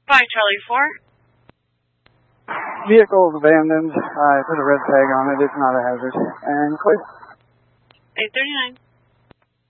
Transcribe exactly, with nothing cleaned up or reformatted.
By Charlie four. Vehicle is abandoned. I put a red tag on it. It's not a hazard. And clear. eight thirty-nine.